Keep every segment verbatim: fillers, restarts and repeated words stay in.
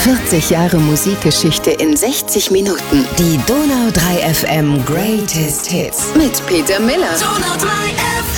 vierzig Jahre Musikgeschichte in sechzig Minuten. Die Donau drei F M Greatest Hits mit Peter Miller. Donau drei F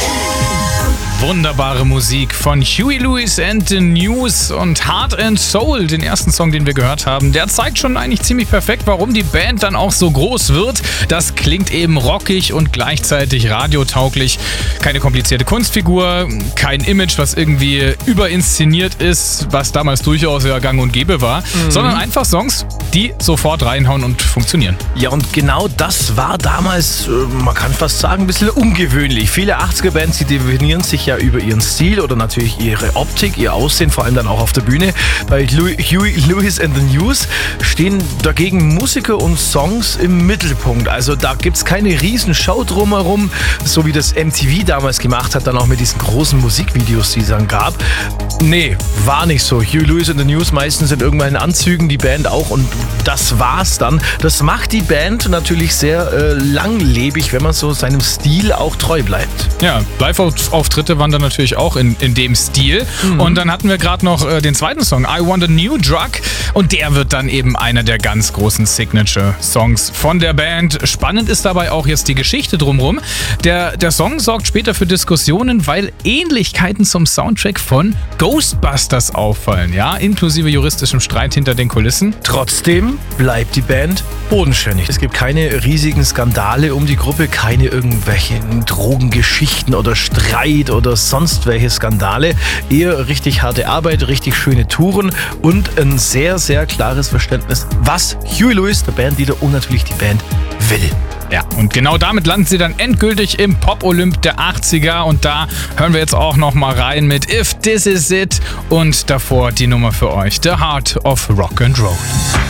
M. Wunderbare Musik von Huey Lewis and the News und Heart and Soul, den ersten Song, den wir gehört haben. Der zeigt schon eigentlich ziemlich perfekt, warum die Band dann auch so groß wird. Das klingt eben rockig und gleichzeitig radiotauglich. Keine komplizierte Kunstfigur, kein Image, was irgendwie überinszeniert ist, was damals durchaus ja gang und gäbe war, mhm. sondern einfach Songs, die sofort reinhauen und funktionieren. Ja, und genau das war damals, man kann fast sagen, ein bisschen ungewöhnlich. Viele achtziger-Bands, die definieren sich ja über ihren Stil oder natürlich ihre Optik, ihr Aussehen, vor allem dann auch auf der Bühne. Bei Huey Lewis and the News stehen dagegen Musiker und Songs im Mittelpunkt. Also da gibt es keine Riesenshow drumherum, so wie das M T V damals gemacht hat, dann auch mit diesen großen Musikvideos, die es dann gab. Nee, war nicht so. Huey Lewis and the News meistens in irgendwelchen Anzügen, die Band auch, und das war's dann. Das macht die Band natürlich sehr äh, langlebig, wenn man so seinem Stil auch treu bleibt. Ja, Live-Auftritte waren dann natürlich auch in, in dem Stil. Mhm. Und dann hatten wir gerade noch äh, den zweiten Song, I Want a New Drug. Und der wird dann eben einer der ganz großen Signature-Songs von der Band. Spannend ist dabei auch jetzt die Geschichte drumherum. Der, der Song sorgt später für Diskussionen, weil Ähnlichkeiten zum Soundtrack von Ghostbusters auffallen, ja, inklusive juristischem Streit hinter den Kulissen. Trotzdem bleibt die Band bodenständig. Es gibt keine riesigen Skandale um die Gruppe, keine irgendwelchen Drogengeschichten oder Streit oder sonst welche Skandale. Eher richtig harte Arbeit, richtig schöne Touren und ein sehr, sehr klares Verständnis, was Huey Lewis, der Bandleader, und natürlich die Band will. Ja, und genau damit landen sie dann endgültig im Pop-Olymp der achtziger. Und da hören wir jetzt auch noch mal rein mit If This Is It und davor die Nummer für euch, The Heart of Rock and Roll.